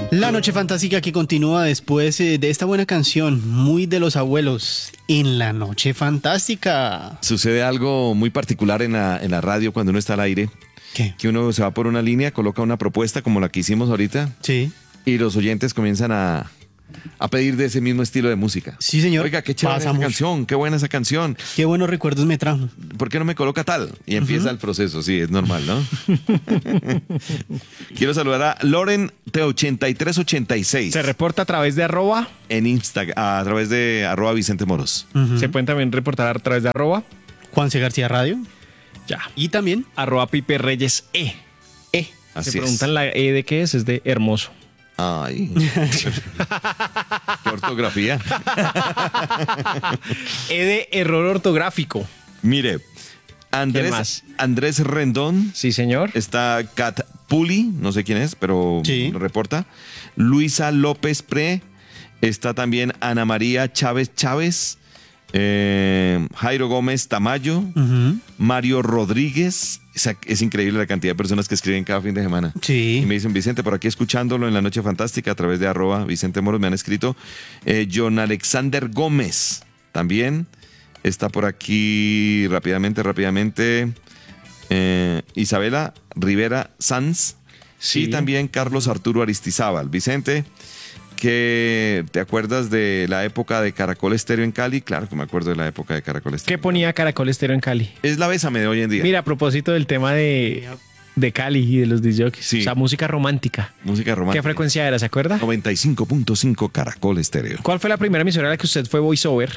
La noche fantástica que continúa después de esta buena canción, muy de los abuelos, en la noche fantástica. Sucede algo muy particular en la radio cuando uno está al aire. ¿Qué? Que uno se va por una línea, coloca una propuesta como la que hicimos ahorita Sí. y los oyentes comienzan a pedir de ese mismo estilo de música. Sí, señor. Oiga, qué chévere Pasa esa mucho. canción, qué buena esa canción. Qué buenos recuerdos me trajo. ¿Por qué no me coloca tal? Y empieza el proceso, sí, es normal, ¿no? Quiero saludar a Loren de 8386 Se reporta a través de arroba. en Instagram, a través de @Vicente Moros. Se pueden también reportar a través de arroba. Juanse García Radio. Ya. Y también Arroba Pipe Reyes E. Así Se es. preguntan la E de qué es de hermoso. Ay. Qué ortografía. E de error ortográfico. Mire, ¿Quién más? Andrés Rendón. Sí, señor. Está Kat Puli, no sé quién es, pero Sí. reporta. Luisa López Pre. Está también Ana María Chávez Chávez. Jairo Gómez Tamayo. Mario Rodríguez. Es increíble la cantidad de personas que escriben cada fin de semana. Sí. Y me dicen, Vicente, por aquí escuchándolo en la Noche Fantástica a través de @Vicente Moros me han escrito. John Alexander Gómez también está por aquí rápidamente. Isabela Rivera Sanz. Sí. Y también Carlos Arturo Aristizábal. Vicente, ¿que te acuerdas de la época de Caracol Estéreo en Cali? Claro que me acuerdo de la época de Caracol ¿Qué Estéreo. ponía Caracol Estéreo en Cali? Es la Bésame de hoy en día. Mira, a propósito del tema de Cali y de los disjockeys. Sí. O sea, música romántica. Música ¿Qué romántica. frecuencia era? ¿Se acuerda? 95.5 Caracol Estéreo. ¿Cuál fue la primera emisora a la que usted fue voiceover?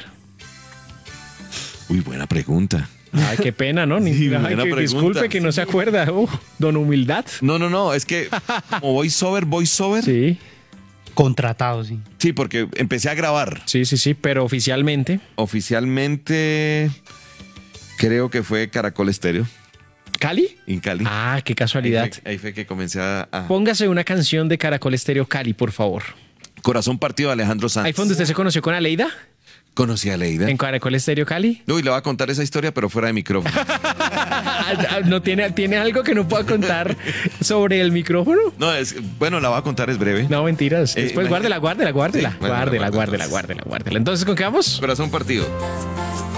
Uy, buena pregunta. Ay, qué pena, ¿no? Sí, buena Disculpe pregunta. que no se acuerda. Don Humildad. No, es que como voiceover. Sí, Contratado, sí. Sí, porque empecé a grabar. sí, pero oficialmente. Oficialmente creo que fue Caracol Estéreo ¿Cali? en Cali. Ah, qué casualidad. Ahí fue que comencé a... Póngase una canción de Caracol Estéreo Cali, por favor. Corazón partido de Alejandro Sanz. ¿Ahí fue donde usted se conoció con Aleida? Conocí a Leida. ¿En Caracol Estéreo Cali? Uy, le voy a contar esa historia, pero fuera de micrófono. ¿No tiene algo que no pueda contar sobre el micrófono? No, bueno, la voy a contar, es breve. No, mentiras. Después imagínate. guárdela. Sí, bueno, la guardo Guárdela. Entonces, ¿con qué vamos? Corazón partido.